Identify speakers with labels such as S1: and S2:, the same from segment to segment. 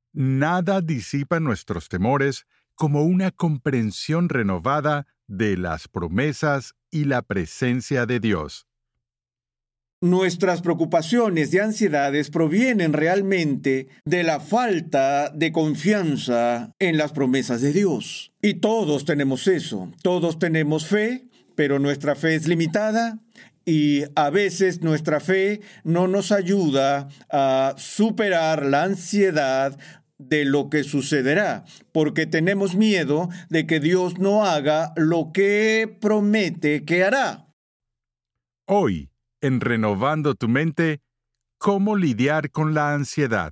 S1: Nada disipa nuestros temores como una comprensión renovada de las promesas y la presencia de Dios.
S2: Nuestras preocupaciones y ansiedades provienen realmente de la falta de confianza en las promesas de Dios. Y todos tenemos eso. Todos tenemos fe, pero nuestra fe es limitada y a veces nuestra fe no nos ayuda a superar la ansiedad de lo que sucederá, porque tenemos miedo de que Dios no haga lo que promete que hará.
S1: Hoy, en Renovando tu Mente, ¿cómo lidiar con la ansiedad?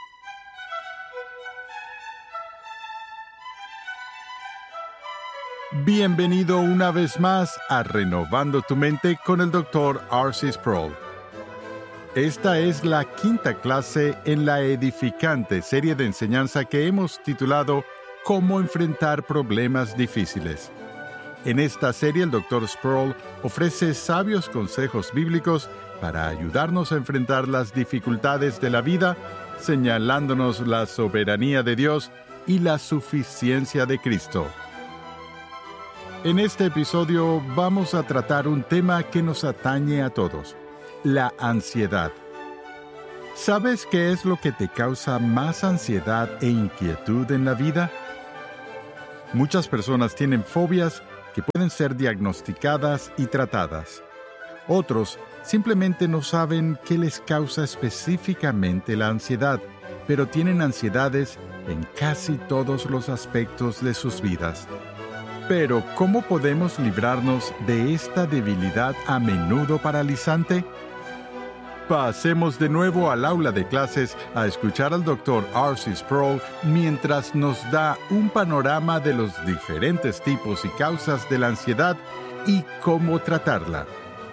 S1: Bienvenido una vez más a Renovando tu Mente con el Dr. R.C. Sproul. Esta es la quinta clase en la edificante serie de enseñanza que hemos titulado Cómo enfrentar problemas difíciles. En esta serie, el Dr. Sproul ofrece sabios consejos bíblicos para ayudarnos a enfrentar las dificultades de la vida, señalándonos la soberanía de Dios y la suficiencia de Cristo. En este episodio vamos a tratar un tema que nos atañe a todos: la ansiedad. ¿Sabes qué es lo que te causa más ansiedad e inquietud en la vida? Muchas personas tienen fobias que pueden ser diagnosticadas y tratadas. Otros simplemente no saben qué les causa específicamente la ansiedad, pero tienen ansiedades en casi todos los aspectos de sus vidas. Pero, ¿cómo podemos librarnos de esta debilidad a menudo paralizante? Pasemos de nuevo al aula de clases a escuchar al Dr. R.C. Sproul mientras nos da un panorama de los diferentes tipos y causas de la ansiedad y cómo tratarla.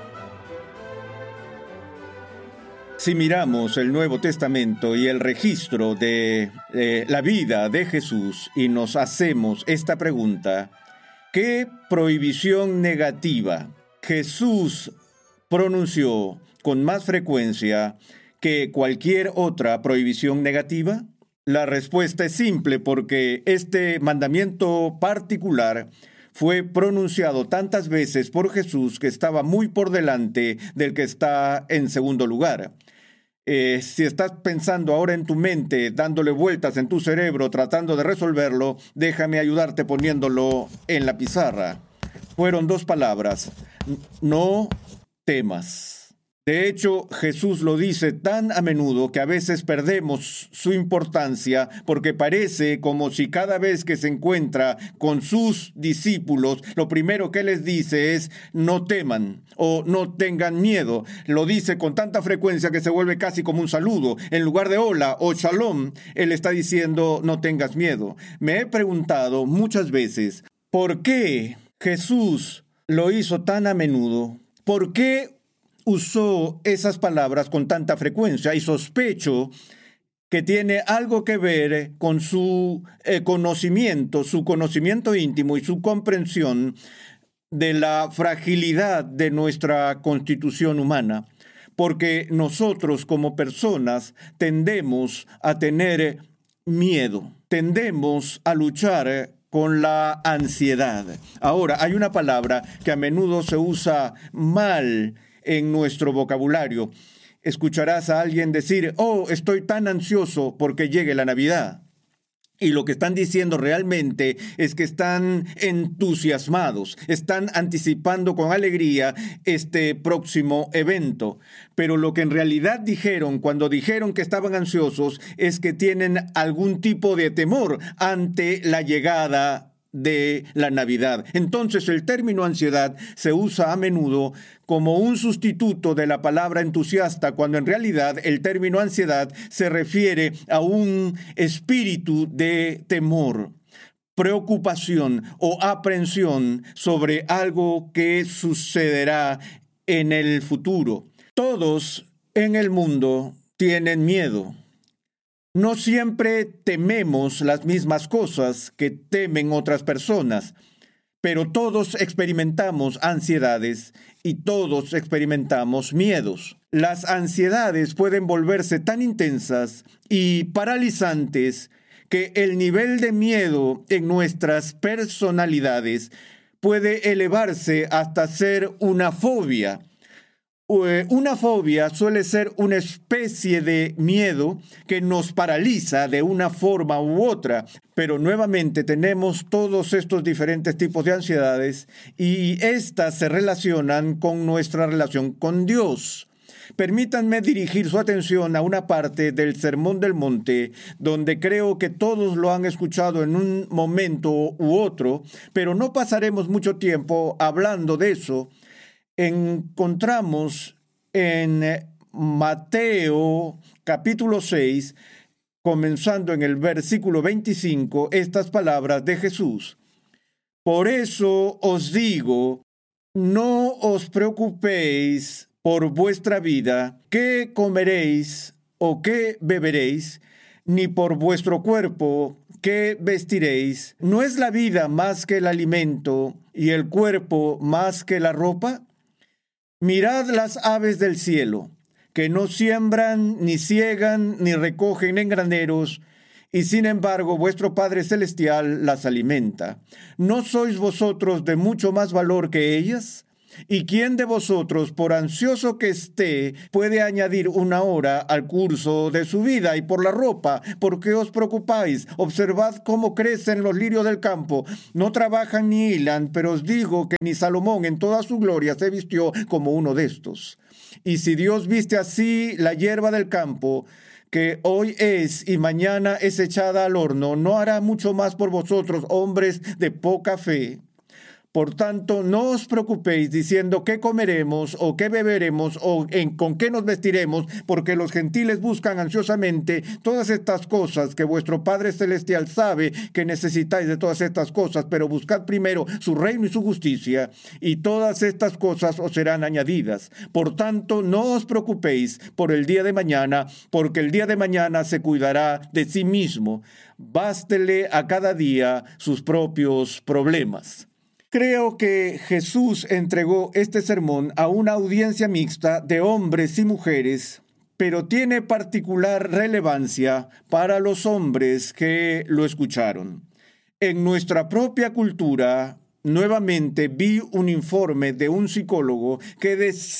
S2: Si miramos el Nuevo Testamento y el registro de la vida de Jesús y nos hacemos esta pregunta: ¿qué prohibición negativa Jesús pronunció con más frecuencia que cualquier otra prohibición negativa? La respuesta es simple, porque este mandamiento particular fue pronunciado tantas veces por Jesús que estaba muy por delante del que está en segundo lugar. Si estás pensando ahora en tu mente, dándole vueltas en tu cerebro, tratando de resolverlo, déjame ayudarte poniéndolo en la pizarra. Fueron 2 palabras: no temas. De hecho, Jesús lo dice tan a menudo que a veces perdemos su importancia, porque parece como si cada vez que se encuentra con sus discípulos, lo primero que les dice es no teman o no tengan miedo. Lo dice con tanta frecuencia que se vuelve casi como un saludo. En lugar de hola o shalom, él está diciendo no tengas miedo. Me he preguntado muchas veces, ¿por qué Jesús lo hizo tan a menudo? ¿Por qué usó esas palabras con tanta frecuencia? Y sospecho que tiene algo que ver con su conocimiento íntimo y su comprensión de la fragilidad de nuestra constitución humana. Porque nosotros como personas tendemos a tener miedo, tendemos a luchar con la ansiedad. Ahora, hay una palabra que a menudo se usa mal en nuestro vocabulario. Escucharás a alguien decir: oh, estoy tan ansioso porque llegue la Navidad. Y lo que están diciendo realmente es que están entusiasmados, están anticipando con alegría este próximo evento. Pero lo que en realidad dijeron cuando dijeron que estaban ansiosos es que tienen algún tipo de temor ante la llegada de la Navidad. Entonces el término ansiedad se usa a menudo como un sustituto de la palabra entusiasta, cuando en realidad el término ansiedad se refiere a un espíritu de temor, preocupación o aprensión sobre algo que sucederá en el futuro. Todos en el mundo tienen miedo. No siempre tememos las mismas cosas que temen otras personas, pero todos experimentamos ansiedades y todos experimentamos miedos. Las ansiedades pueden volverse tan intensas y paralizantes que el nivel de miedo en nuestras personalidades puede elevarse hasta ser una fobia. Una fobia suele ser una especie de miedo que nos paraliza de una forma u otra, pero nuevamente tenemos todos estos diferentes tipos de ansiedades y estas se relacionan con nuestra relación con Dios. Permítanme dirigir su atención a una parte del Sermón del Monte, donde creo que todos lo han escuchado en un momento u otro, pero no pasaremos mucho tiempo hablando de eso. Encontramos en Mateo capítulo 6, comenzando en el versículo 25, estas palabras de Jesús. Por eso os digo, no os preocupéis por vuestra vida, qué comeréis o qué beberéis, ni por vuestro cuerpo, qué vestiréis. ¿No es la vida más que el alimento y el cuerpo más que la ropa? Mirad las aves del cielo, que no siembran, ni siegan, ni recogen en graneros, y sin embargo vuestro Padre Celestial las alimenta. ¿No sois vosotros de mucho más valor que ellas? ¿Y quién de vosotros, por ansioso que esté, puede añadir una hora al curso de su vida? Y por la ropa, ¿por qué os preocupáis? Observad cómo crecen los lirios del campo. No trabajan ni hilan, pero os digo que ni Salomón en toda su gloria se vistió como uno de estos. Y si Dios viste así la hierba del campo, que hoy es y mañana es echada al horno, ¿no hará mucho más por vosotros, hombres de poca fe? Por tanto, no os preocupéis diciendo qué comeremos o qué beberemos o con qué nos vestiremos, porque los gentiles buscan ansiosamente todas estas cosas que vuestro Padre Celestial sabe que necesitáis de todas estas cosas, pero buscad primero su reino y su justicia, y todas estas cosas os serán añadidas. Por tanto, no os preocupéis por el día de mañana, porque el día de mañana se cuidará de sí mismo. Bástele a cada día sus propios problemas. Creo que Jesús entregó este sermón a una audiencia mixta de hombres y mujeres, pero tiene particular relevancia para los hombres que lo escucharon. En nuestra propia cultura, nuevamente vi un informe de un psicólogo que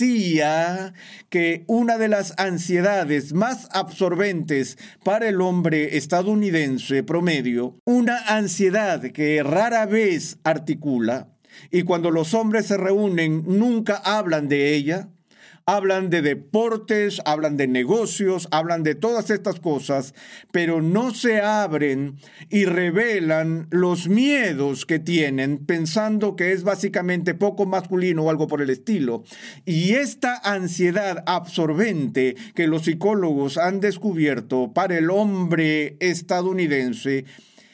S2: decía que una de las ansiedades más absorbentes para el hombre estadounidense promedio, una ansiedad que rara vez articula, y cuando los hombres se reúnen nunca hablan de ella. Hablan de deportes, hablan de negocios, hablan de todas estas cosas, pero no se abren y revelan los miedos que tienen, pensando que es básicamente poco masculino o algo por el estilo. Y esta ansiedad absorbente que los psicólogos han descubierto para el hombre estadounidense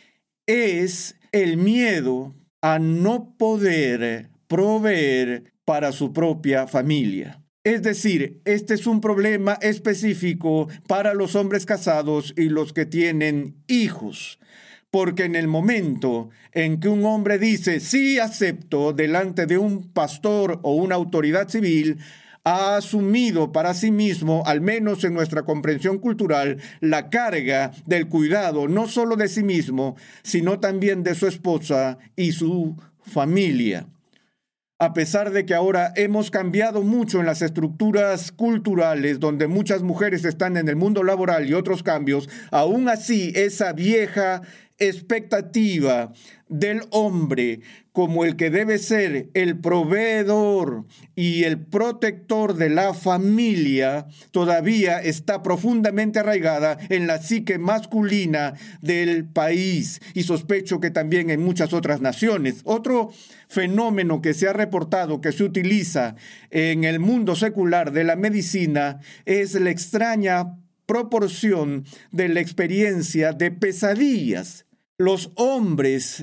S2: es el miedo a no poder proveer para su propia familia. Es decir, este es un problema específico para los hombres casados y los que tienen hijos, porque en el momento en que un hombre dice sí acepto delante de un pastor o una autoridad civil, ha asumido para sí mismo, al menos en nuestra comprensión cultural, la carga del cuidado no solo de sí mismo, sino también de su esposa y su familia. A pesar de que ahora hemos cambiado mucho en las estructuras culturales, donde muchas mujeres están en el mundo laboral y otros cambios, aún así esa vieja expectativa del hombre como el que debe ser el proveedor y el protector de la familia todavía está profundamente arraigada en la psique masculina del país, y sospecho que también en muchas otras naciones. Otro fenómeno que se ha reportado que se utiliza en el mundo secular de la medicina es la extraña proporción de la experiencia de pesadillas. Los hombres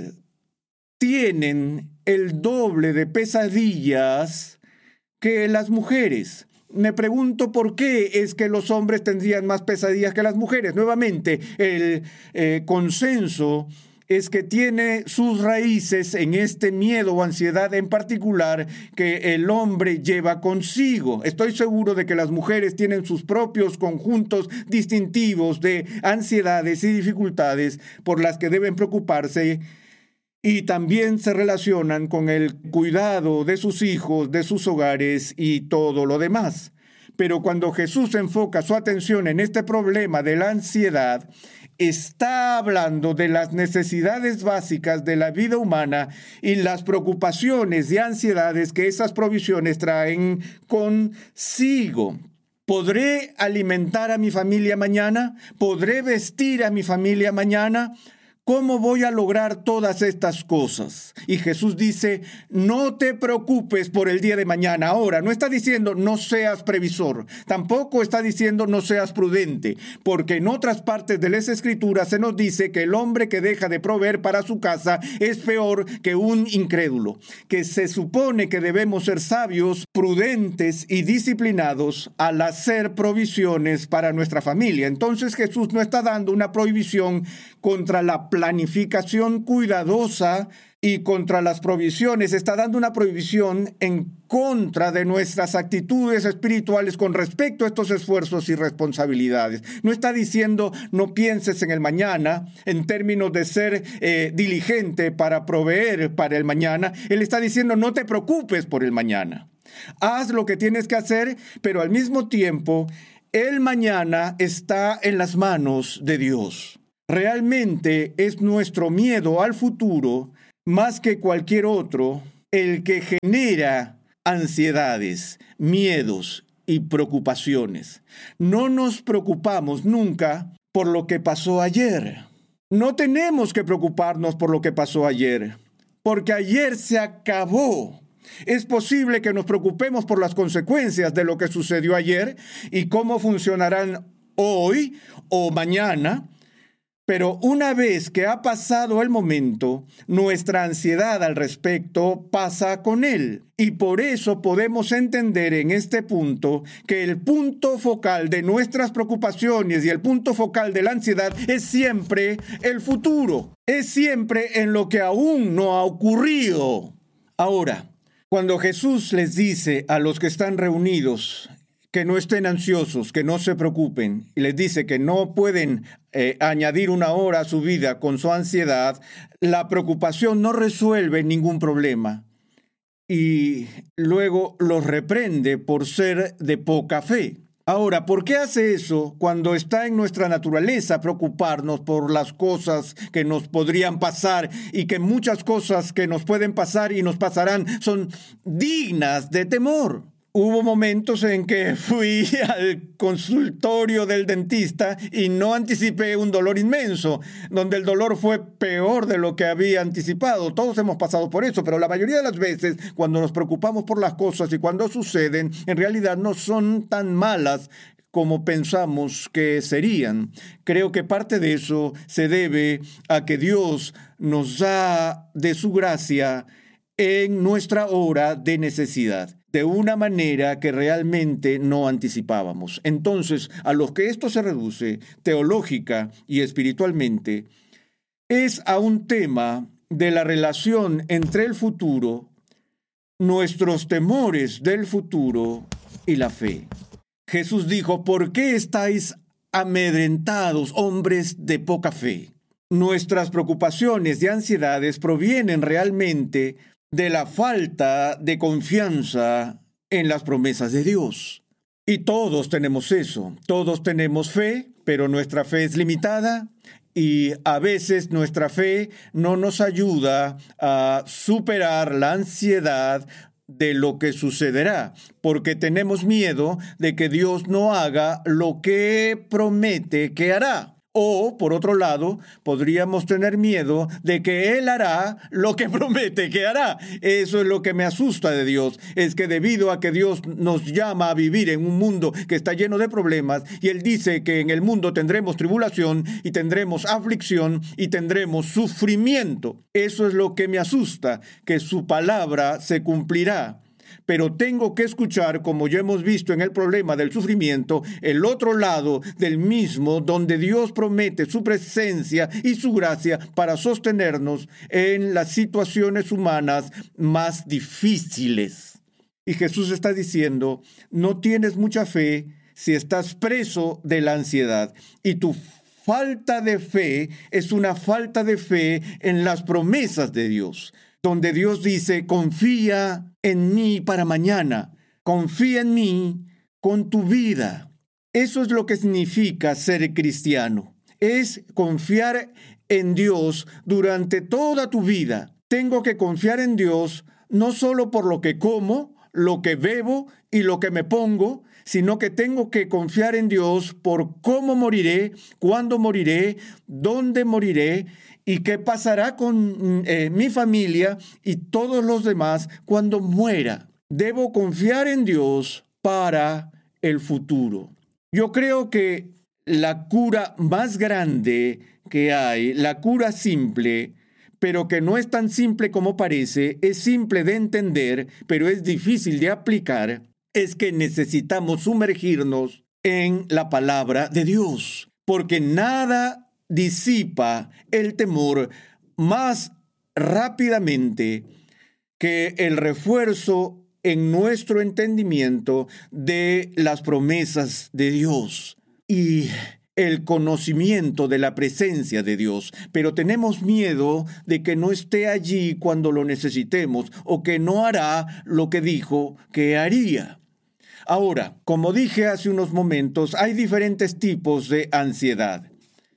S2: tienen el doble de pesadillas que las mujeres. Me pregunto por qué es que los hombres tendrían más pesadillas que las mujeres. Nuevamente, el consenso es que tiene sus raíces en este miedo o ansiedad en particular que el hombre lleva consigo. Estoy seguro de que las mujeres tienen sus propios conjuntos distintivos de ansiedades y dificultades por las que deben preocuparse, y también se relacionan con el cuidado de sus hijos, de sus hogares y todo lo demás. Pero cuando Jesús enfoca su atención en este problema de la ansiedad, está hablando de las necesidades básicas de la vida humana y las preocupaciones y ansiedades que esas provisiones traen consigo. ¿Podré alimentar a mi familia mañana? ¿Podré vestir a mi familia mañana? ¿Cómo voy a lograr todas estas cosas? Y Jesús dice, no te preocupes por el día de mañana. Ahora, no está diciendo no seas previsor. Tampoco está diciendo no seas prudente. Porque en otras partes de las Escrituras se nos dice que el hombre que deja de proveer para su casa es peor que un incrédulo. Que se supone que debemos ser sabios, prudentes y disciplinados al hacer provisiones para nuestra familia. Entonces Jesús no está dando una prohibición contra la planificación cuidadosa y contra las provisiones. Está dando una prohibición en contra de nuestras actitudes espirituales con respecto a estos esfuerzos y responsabilidades. No está diciendo no pienses en el mañana en términos de ser diligente para proveer para el mañana. Él está diciendo no te preocupes por el mañana. Haz lo que tienes que hacer, pero al mismo tiempo el mañana está en las manos de Dios. Realmente es nuestro miedo al futuro, más que cualquier otro, el que genera ansiedades, miedos y preocupaciones. No nos preocupamos nunca por lo que pasó ayer. No tenemos que preocuparnos por lo que pasó ayer, porque ayer se acabó. Es posible que nos preocupemos por las consecuencias de lo que sucedió ayer y cómo funcionarán hoy o mañana. Pero una vez que ha pasado el momento, nuestra ansiedad al respecto pasa con él. Y por eso podemos entender en este punto que el punto focal de nuestras preocupaciones y el punto focal de la ansiedad es siempre el futuro. Es siempre en lo que aún no ha ocurrido. Ahora, cuando Jesús les dice a los que están reunidos que no estén ansiosos, que no se preocupen, y les dice que no pueden añadir una hora a su vida con su ansiedad, la preocupación no resuelve ningún problema. Y luego los reprende por ser de poca fe. Ahora, ¿por qué hace eso cuando está en nuestra naturaleza preocuparnos por las cosas que nos podrían pasar y que muchas cosas que nos pueden pasar y nos pasarán son dignas de temor? Hubo momentos en que fui al consultorio del dentista y no anticipé un dolor inmenso, donde el dolor fue peor de lo que había anticipado. Todos hemos pasado por eso, pero la mayoría de las veces, cuando nos preocupamos por las cosas y cuando suceden, en realidad no son tan malas como pensamos que serían. Creo que parte de eso se debe a que Dios nos da de su gracia en nuestra hora de necesidad, de una manera que realmente no anticipábamos. Entonces, a los que esto se reduce teológica y espiritualmente, es a un tema de la relación entre el futuro, nuestros temores del futuro y la fe. Jesús dijo, ¿por qué estáis amedrentados, hombres de poca fe? Nuestras preocupaciones y ansiedades provienen realmente de la falta de confianza en las promesas de Dios. Y todos tenemos eso. Todos tenemos fe, pero nuestra fe es limitada y a veces nuestra fe no nos ayuda a superar la ansiedad de lo que sucederá, porque tenemos miedo de que Dios no haga lo que promete que hará. O, por otro lado, podríamos tener miedo de que Él hará lo que promete que hará. Eso es lo que me asusta de Dios. Es que debido a que Dios nos llama a vivir en un mundo que está lleno de problemas, y Él dice que en el mundo tendremos tribulación, y tendremos aflicción, y tendremos sufrimiento. Eso es lo que me asusta, que su palabra se cumplirá. pero tengo que escuchar, como ya hemos visto en el problema del sufrimiento, el otro lado del mismo, donde Dios promete su presencia y su gracia para sostenernos en las situaciones humanas más difíciles. Y Jesús está diciendo, no tienes mucha fe si estás preso de la ansiedad, y tu falta de fe es una falta de fe en las promesas de Dios, donde Dios dice, confía en mí para mañana, confía en mí con tu vida. Eso es lo que significa ser cristiano, es confiar en Dios durante toda tu vida. Tengo que confiar en Dios no solo por lo que como, lo que bebo y lo que me pongo, sino que tengo que confiar en Dios por cómo moriré, cuándo moriré, dónde moriré y qué pasará con mi familia y todos los demás cuando muera. Debo confiar en Dios para el futuro. Yo creo que la cura más grande que hay, la cura simple, pero que no es tan simple como parece, es simple de entender, pero es difícil de aplicar, es que necesitamos sumergirnos en la palabra de Dios, porque nada disipa el temor más rápidamente que el refuerzo en nuestro entendimiento de las promesas de Dios y el conocimiento de la presencia de Dios, pero tenemos miedo de que no esté allí cuando lo necesitemos o que no hará lo que dijo que haría. Ahora, como dije hace unos momentos, hay diferentes tipos de ansiedad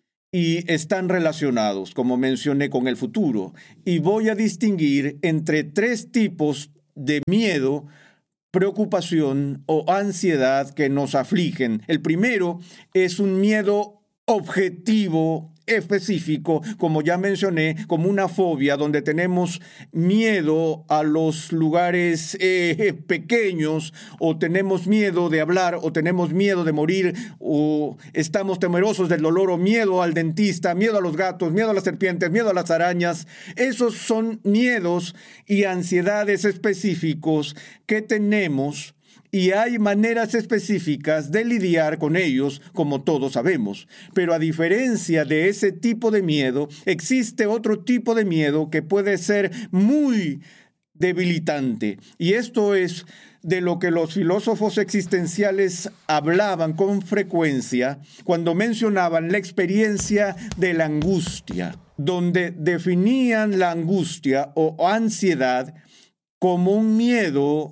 S2: y están relacionados, como mencioné, con el futuro. Y voy a distinguir entre 3 tipos de miedo, preocupación o ansiedad que nos afligen. El primero es un miedo objetivo, específico, como ya mencioné, como una fobia, donde tenemos miedo a los lugares pequeños, o tenemos miedo de hablar, o tenemos miedo de morir, o estamos temerosos del dolor, o miedo al dentista, miedo a los gatos, miedo a las serpientes, miedo a las arañas. Esos son miedos y ansiedades específicos que tenemos. Y hay maneras específicas de lidiar con ellos, como todos sabemos. Pero a diferencia de ese tipo de miedo, existe otro tipo de miedo que puede ser muy debilitante. Y esto es de lo que los filósofos existenciales hablaban con frecuencia cuando mencionaban la experiencia de la angustia, donde definían la angustia o ansiedad como un miedo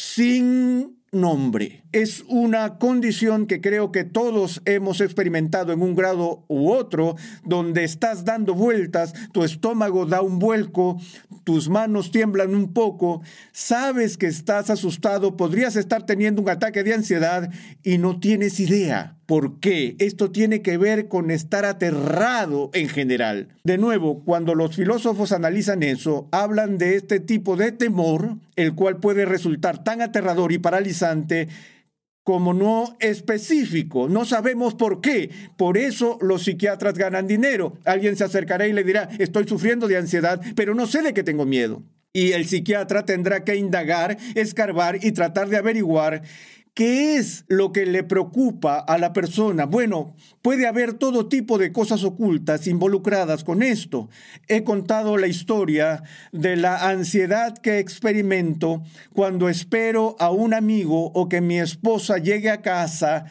S2: sin nombre. Es una condición que creo que todos hemos experimentado en un grado u otro, donde estás dando vueltas, tu estómago da un vuelco, tus manos tiemblan un poco, sabes que estás asustado, podrías estar teniendo un ataque de ansiedad y no tienes idea. ¿Por qué? Esto tiene que ver con estar aterrado en general. De nuevo, cuando los filósofos analizan eso, hablan de este tipo de temor, el cual puede resultar tan aterrador y paralizante como no específico. No sabemos por qué. Por eso los psiquiatras ganan dinero. Alguien se acercará y le dirá, estoy sufriendo de ansiedad, pero no sé de qué tengo miedo. Y el psiquiatra tendrá que indagar, escarbar y tratar de averiguar ¿qué es lo que le preocupa a la persona? Bueno, puede haber todo tipo de cosas ocultas involucradas con esto. He contado la historia de la ansiedad que experimento cuando espero a un amigo o que mi esposa llegue a casa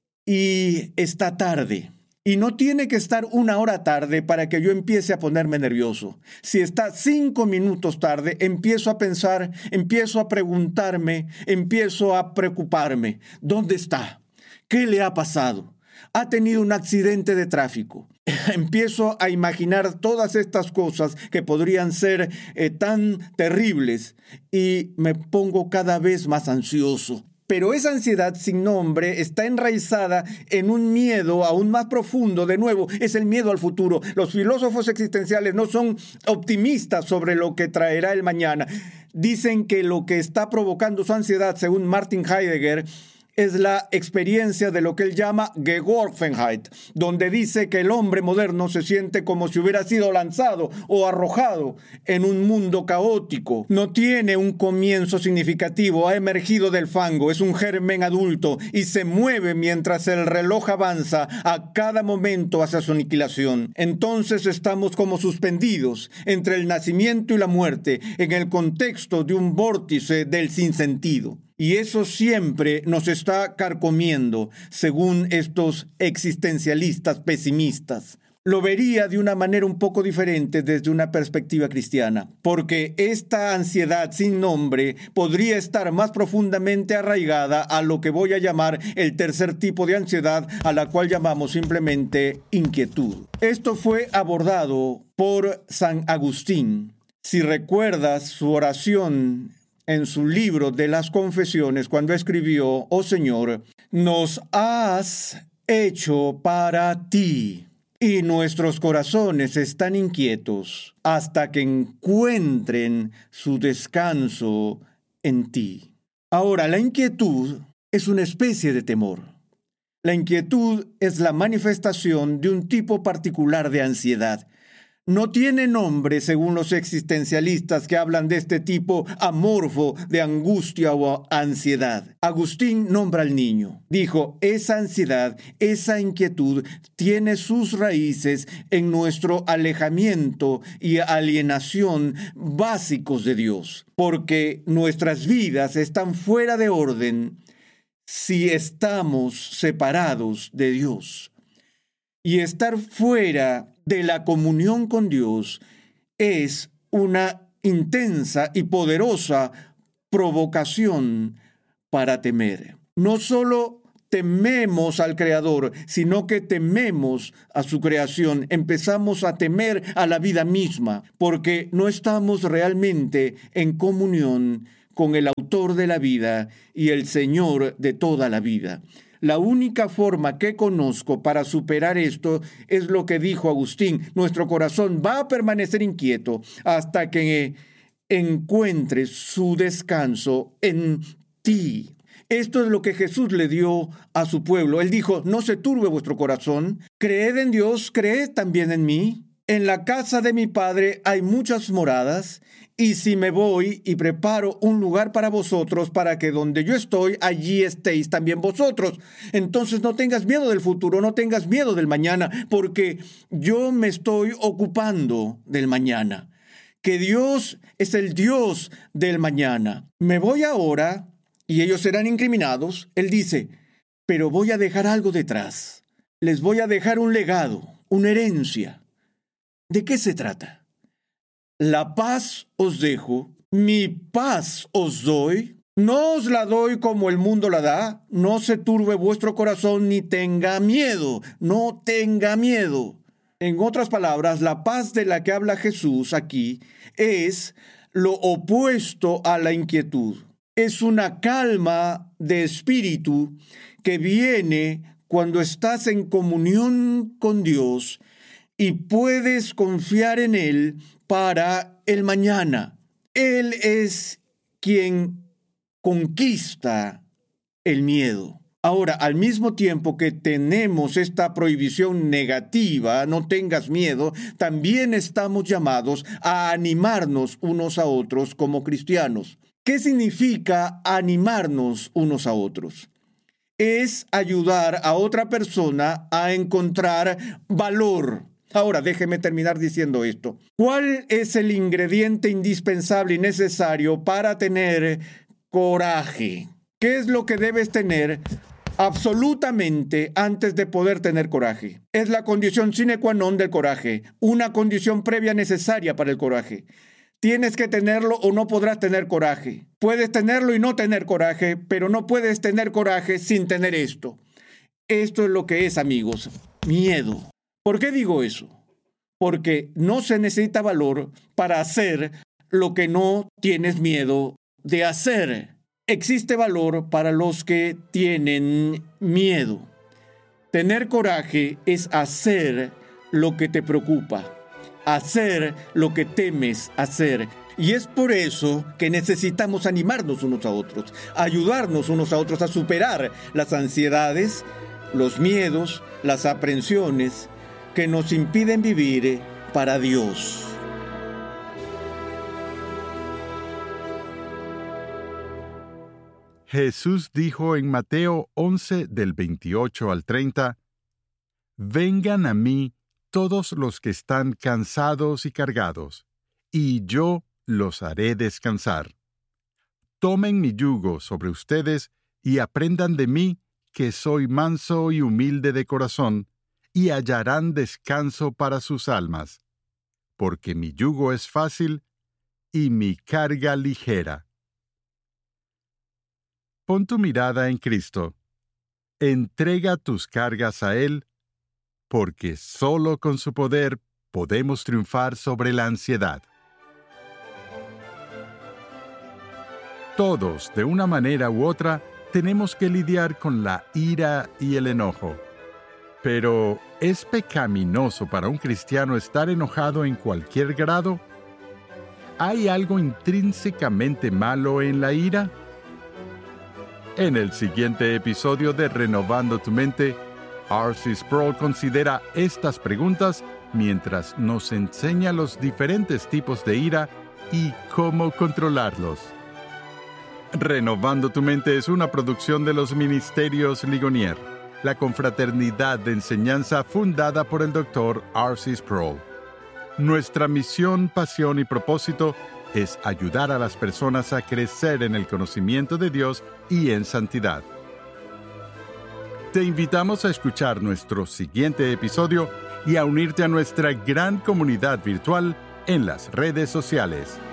S2: y está tarde. Y no tiene que estar 1 hora tarde para que yo empiece a ponerme nervioso. Si está 5 minutos tarde, empiezo a pensar, empiezo a preguntarme, empiezo a preocuparme. ¿Dónde está? ¿Qué le ha pasado? ¿Ha tenido un accidente de tráfico? Empiezo a imaginar todas estas cosas que podrían ser tan terribles y me pongo cada vez más ansioso. Pero esa ansiedad sin nombre está enraizada en un miedo aún más profundo. De nuevo, es el miedo al futuro. Los filósofos existenciales no son optimistas sobre lo que traerá el mañana. Dicen que lo que está provocando su ansiedad, según Martin Heidegger, es la experiencia de lo que él llama Geworfenheit, donde dice que el hombre moderno se siente como si hubiera sido lanzado o arrojado en un mundo caótico. No tiene un comienzo significativo, ha emergido del fango, es un germen adulto y se mueve mientras el reloj avanza a cada momento hacia su aniquilación. Entonces estamos como suspendidos entre el nacimiento y la muerte, en el contexto de un vórtice del sinsentido. Y eso siempre nos está carcomiendo, según estos existencialistas pesimistas. Lo vería de una manera un poco diferente desde una perspectiva cristiana, porque esta ansiedad sin nombre podría estar más profundamente arraigada a lo que voy a llamar el tercer tipo de ansiedad, a la cual llamamos simplemente inquietud. Esto fue abordado por San Agustín. Si recuerdas su oración en su libro de las Confesiones, cuando escribió: «Oh Señor, nos has hecho para ti, y nuestros corazones están inquietos hasta que encuentren su descanso en ti». Ahora, la inquietud es una especie de temor. La inquietud es la manifestación de un tipo particular de ansiedad. No tiene nombre según los existencialistas que hablan de este tipo amorfo de angustia o ansiedad. Agustín nombra al niño. Dijo: esa ansiedad, esa inquietud tiene sus raíces en nuestro alejamiento y alienación básicos de Dios, porque nuestras vidas están fuera de orden si estamos separados de Dios. Y estar fuera de la comunión con Dios es una intensa y poderosa provocación para temer. No solo tememos al Creador, sino que tememos a su creación. Empezamos a temer a la vida misma, porque no estamos realmente en comunión con el autor de la vida y el Señor de toda la vida. La única forma que conozco para superar esto es lo que dijo Agustín: nuestro corazón va a permanecer inquieto hasta que encuentre su descanso en ti. Esto es lo que Jesús le dio a su pueblo. Él dijo: no se turbe vuestro corazón, creed en Dios, creed también en mí. En la casa de mi Padre hay muchas moradas, y si me voy y preparo un lugar para vosotros, para que donde yo estoy, allí estéis también vosotros. Entonces no tengas miedo del futuro, no tengas miedo del mañana, porque yo me estoy ocupando del mañana. Que Dios es el Dios del mañana. Me voy ahora y ellos serán incriminados. Él dice: pero voy a dejar algo detrás. Les voy a dejar un legado, una herencia. ¿De qué se trata? La paz os dejo, mi paz os doy. No os la doy como el mundo la da. No se turbe vuestro corazón ni tenga miedo. No tenga miedo. En otras palabras, la paz de la que habla Jesús aquí es lo opuesto a la inquietud. Es una calma de espíritu que viene cuando estás en comunión con Dios y puedes confiar en Él para el mañana. Él es quien conquista el miedo. Ahora, al mismo tiempo que tenemos esta prohibición negativa, no tengas miedo, también estamos llamados a animarnos unos a otros como cristianos. ¿Qué significa animarnos unos a otros? Es ayudar a otra persona a encontrar valor. Ahora, déjeme terminar diciendo esto. ¿Cuál es el ingrediente indispensable y necesario para tener coraje? ¿Qué es lo que debes tener absolutamente antes de poder tener coraje? Es la condición sine qua non del coraje, una condición previa necesaria para el coraje. Tienes que tenerlo o no podrás tener coraje. Puedes tenerlo y no tener coraje, pero no puedes tener coraje sin tener esto. Esto es lo que es, amigos, miedo. ¿Por qué digo eso? Porque no se necesita valor para hacer lo que no tienes miedo de hacer. Existe valor para los que tienen miedo. Tener coraje es hacer lo que te preocupa, hacer lo que temes hacer, Y es por eso que necesitamos animarnos unos a otros, ayudarnos unos a otros a superar las ansiedades, los miedos, las aprensiones que nos impiden vivir para Dios.
S1: Jesús dijo en Mateo 11 del 28 al 30, «Vengan a mí todos los que están cansados y cargados, y yo los haré descansar. Tomen mi yugo sobre ustedes y aprendan de mí, que soy manso y humilde de corazón, y hallarán descanso para sus almas, porque mi yugo es fácil y mi carga ligera». Pon tu mirada en Cristo. Entrega tus cargas a Él, porque solo con su poder podemos triunfar sobre la ansiedad. Todos, de una manera u otra, tenemos que lidiar con la ira y el enojo. Pero, ¿es pecaminoso para un cristiano estar enojado en cualquier grado? ¿Hay algo intrínsecamente malo en la ira? En el siguiente episodio de Renovando tu Mente, R.C. Sproul considera estas preguntas mientras nos enseña los diferentes tipos de ira y cómo controlarlos. Renovando tu Mente es una producción de los Ministerios Ligonier, la confraternidad de enseñanza fundada por el Dr. R.C. Sproul. Nuestra misión, pasión y propósito es ayudar a las personas a crecer en el conocimiento de Dios y en santidad. Te invitamos a escuchar nuestro siguiente episodio y a unirte a nuestra gran comunidad virtual en las redes sociales.